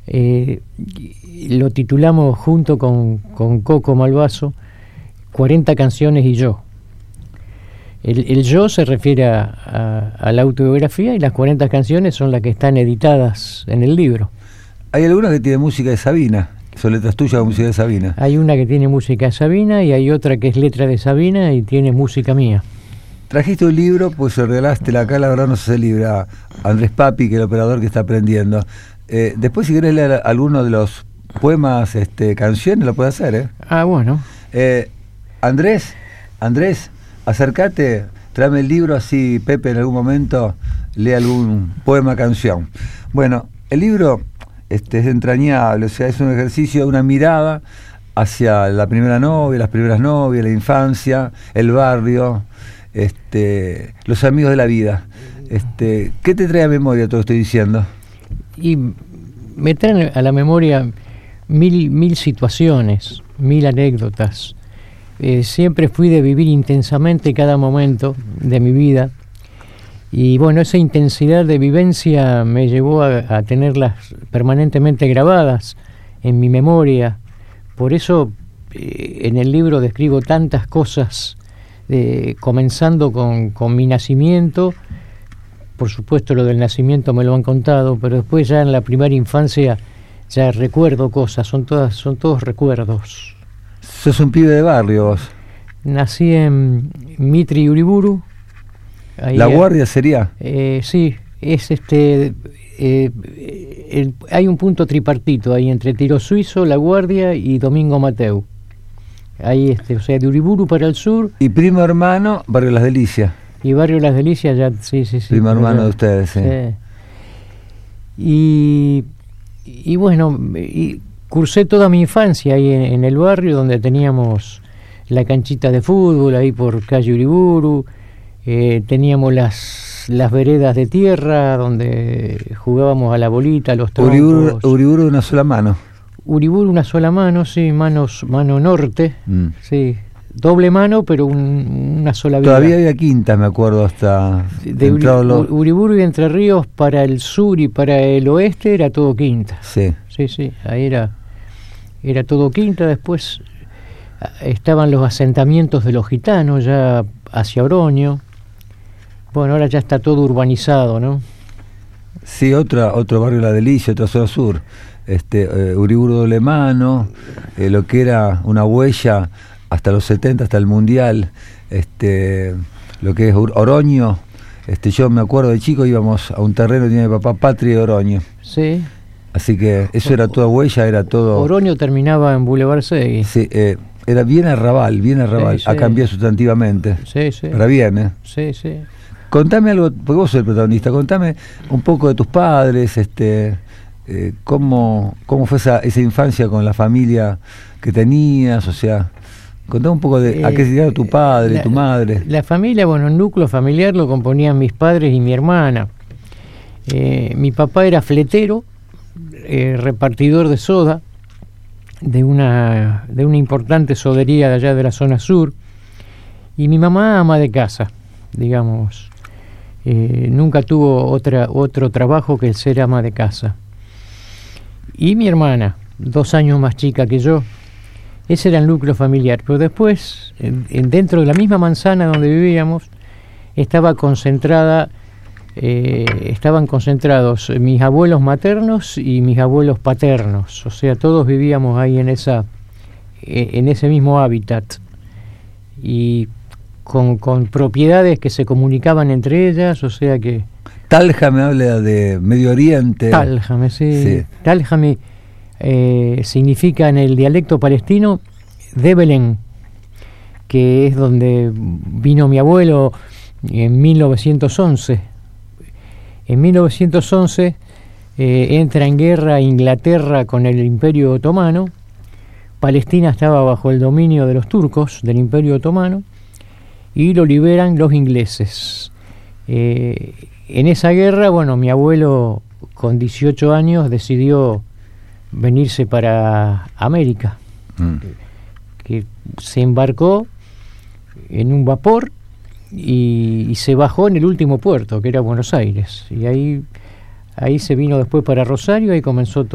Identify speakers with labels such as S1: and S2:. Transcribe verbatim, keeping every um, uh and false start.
S1: Eh, lo titulamos junto con, con Coco Malvaso, cuarenta canciones y yo. El, el yo se refiere a, a, a la autobiografía, y las cuarenta canciones son las que están editadas en el libro.
S2: Hay alguna que tiene música de Sabina, son letras tuyas con música de Sabina.
S1: Hay una que tiene música de Sabina y hay otra que es letra de Sabina y tiene música mía.
S2: Trajiste un libro, pues se regalaste la acá, la verdad no se celebra, a Andrés Papi, que es el operador que está aprendiendo. Eh, después, si querés leer alguno de los poemas, este, canciones, lo puedes hacer, ¿eh?
S1: Ah, bueno.
S2: Eh, Andrés, Andrés, acércate, tráeme el libro, así Pepe en algún momento lee algún poema, canción. Bueno, el libro este, es entrañable, o sea, es un ejercicio, una mirada hacia la primera novia, las primeras novias, la infancia, el barrio, este, los amigos de la vida. Este, ¿qué te trae a memoria todo lo que estoy diciendo?
S1: Y me traen a la memoria mil, mil situaciones, mil anécdotas. Eh, siempre fui de vivir intensamente cada momento de mi vida, y bueno, esa intensidad de vivencia me llevó a, a tenerlas permanentemente grabadas en mi memoria. Por eso eh, en el libro describo tantas cosas, eh, comenzando con, con mi nacimiento. Por supuesto, lo del nacimiento me lo han contado, pero después ya en la primera infancia ya recuerdo cosas, son todas, son todos recuerdos.
S2: Sos un pibe de barrio vos.
S1: Nací en Mitri Uriburu. Ahí,
S2: ¿La Guardia sería?
S1: Eh, sí, es este. Eh, el, hay un punto tripartito ahí entre Tiro Suizo, La Guardia y Domingo Mateu. Ahí, este, o sea, de Uriburu para el sur.
S2: Y primo hermano, Barrio Las Delicias.
S1: Y Barrio Las Delicias, ya, sí, sí, sí.
S2: Primo hermano de ustedes, sí.
S1: sí. Y, y bueno, y cursé toda mi infancia ahí en, en el barrio, donde teníamos la canchita de fútbol, ahí por calle Uriburu, eh, teníamos las, las veredas de tierra, donde jugábamos a la bolita, a los troncos.
S2: Uriburu, Uriburu de una sola mano.
S1: Uriburu una sola mano, sí, manos, mano norte, mm. sí. Doble mano, pero un, una sola vida.
S2: Todavía había quintas, me acuerdo, hasta...
S1: De Uri, lo... Uriburu y Entre Ríos para el sur y para el oeste era todo quinta.
S2: Sí.
S1: Sí, sí, ahí era, era todo quinta. Después estaban los asentamientos de los gitanos, ya hacia Oroño. Bueno, ahora ya está todo urbanizado, ¿no?
S2: Sí, otra, otro barrio La Delicia, otra zona sur. Este, eh, Uriburu doble mano, eh, lo que era una huella... hasta los setenta, hasta el Mundial, este, lo que es Oroño. Este, yo me acuerdo de chico, íbamos a un terreno que tenía mi papá, Patria de Oroño.
S1: Sí.
S2: Así que eso era toda huella, era todo...
S1: Oroño terminaba en Boulevard Segui.
S2: Sí, eh, era bien arrabal, bien arrabal. Sí, sí. Ha cambiado sustantivamente.
S1: Sí, sí.
S2: Para bien, ¿eh?
S1: Sí, sí.
S2: Contame algo, porque vos sos el protagonista, contame un poco de tus padres, este, eh, cómo, cómo fue esa, esa infancia con la familia que tenías, o sea... Contame un poco de a qué se dedicaba tu padre,
S1: la,
S2: tu madre.
S1: La familia, bueno, el núcleo familiar lo componían mis padres y mi hermana. Eh, mi papá era fletero, eh, repartidor de soda, de una, de una importante sodería de allá de la zona sur, y mi mamá ama de casa, digamos. Eh, nunca tuvo otra, otro trabajo que el ser ama de casa. Y mi hermana, dos años más chica que yo. Ese era el núcleo familiar, pero después, en, en dentro de la misma manzana donde vivíamos, estaba concentrada, eh, estaban concentrados mis abuelos maternos y mis abuelos paternos, o sea, todos vivíamos ahí en esa, en ese mismo hábitat, y con, con propiedades que se comunicaban entre ellas, o sea que...
S2: Táljame habla de Medio Oriente.
S1: Táljame, sí.
S2: sí.
S1: Táljame... Eh, significa en el dialecto palestino de Belén, que es donde vino mi abuelo en mil novecientos once. En mil novecientos once eh, entra en guerra Inglaterra con el Imperio Otomano. Palestina estaba bajo el dominio de los turcos, del Imperio Otomano, y lo liberan los ingleses. Eh, en esa guerra, bueno, mi abuelo con dieciocho años decidió venirse para América, mm. que se embarcó en un vapor y, y se bajó en el último puerto, que era Buenos Aires, y ahí ahí se vino después para Rosario y comenzó todo.